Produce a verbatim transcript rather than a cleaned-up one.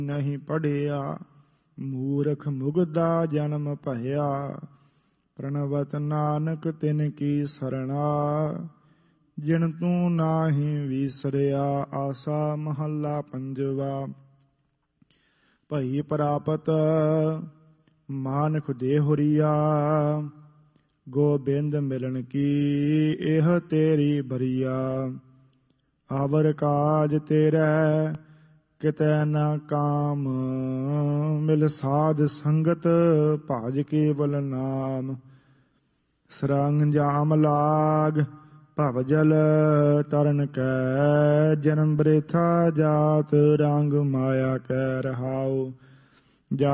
ਨਹੀਂ ਪੜਿਆ, ਮੂਰਖ ਮੁਗਦਾ ਜਨਮ ਭਇਆ। ਪ੍ਰਣਵਤ ਨਾਨਕ ਤਿਨ ਕੀ ਸਰਣਾ, ਜਿਨ ਤੂੰ ਨਾਹੀਂ ਵੀਸਰਿਆ। ਆਸਾ ਮਹੱਲਾ ਪੰਜਵਾ। ਭਈ ਪ੍ਰਾਪਤ ਮਾਨੁਖ ਦੇਹੁਰੀਆ, ਗੋਬਿੰਦ ਮਿਲਣ ਕੀ ਇਹ ਤੇਰੀ ਬਰੀਆ। ਆਵਰ ਕਾਜ ਤੇਰੇ ਕਿਤੈ ਨਾ ਕਾਮ, ਮਿਲ ਸਾਧ ਸੰਗਤ ਭਾਜ ਕੇਵਲ ਨਾਮ। ਸਰੰਜਾਮ ਲਾਗ ਭਵ ਜਲ ਤਰਨ ਕੈ, ਜਨਮ ਬ੍ਰਿਥਾ ਜਾਤ ਰੰਗ ਮਾਇਆ ਕੈ। ਰਹਾਉ